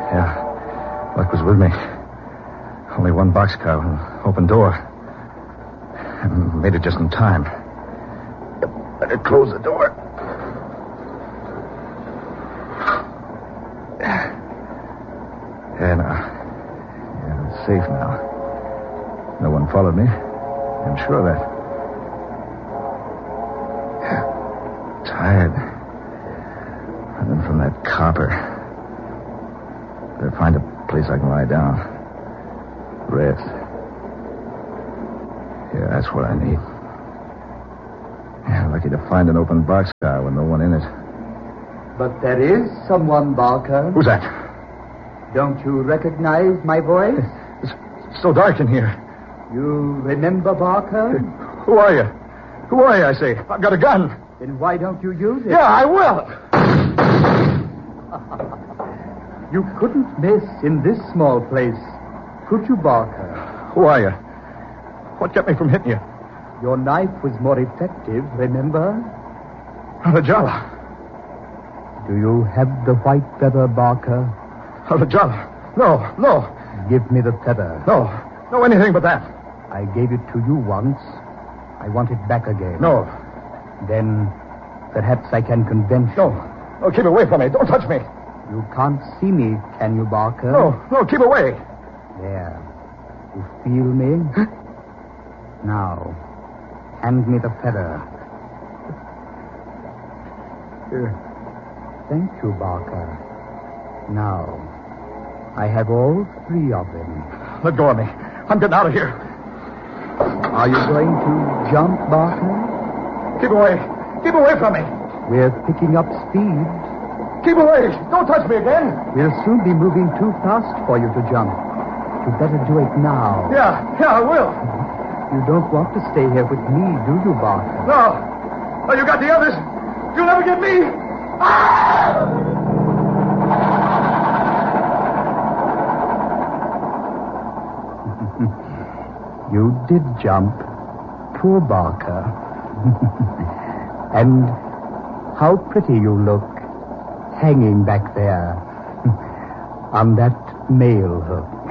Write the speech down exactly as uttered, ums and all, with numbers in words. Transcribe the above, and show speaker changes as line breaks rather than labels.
Yeah. Luck was with me. Only one boxcar, an open door. I made it just in time. Better close the door. Yeah, now. Yeah, it's safe now. No one followed me. I'm sure of that. Yeah. Tired. Running from that copper. Better find a place I can lie down. Rest. Yeah, that's what I need. Yeah, lucky to find an open boxcar with no one in it.
But there is someone, Barker.
Who's that?
Don't you recognize my voice?
It's so dark in here.
You remember Barker?
Who are you? Who are you, I say? I've got a gun.
Then why don't you use it?
Yeah, I will.
You couldn't miss in this small place, could you, Barker?
Who are you? What kept me from hitting you?
Your knife was more effective, remember?
Alajala.
Do you have the white feather, Barker?
Alajala. No, no.
Give me the feather.
No, no, anything but that.
I gave it to you once. I want it back again.
No.
Then perhaps I can convince you.
No, no, keep away from me. Don't touch me.
You can't see me, can you, Barker?
No, no, keep away.
There. You feel me? Now, hand me the feather.
Here.
Thank you, Barker. Now, I have all three of them.
Let go of me. I'm getting out of here.
Are you going to jump, Barker?
Keep away. Keep away from me.
We're picking up speed.
Keep away. Don't touch me again.
We'll soon be moving too fast for you to jump. You better do it now.
Yeah, yeah, I will.
You don't want to stay here with me, do you, Barker?
No. Oh, you got the others. You'll never get me. Ah!
You did jump. Poor Barker. And how pretty you look, hanging back there on that nail hook.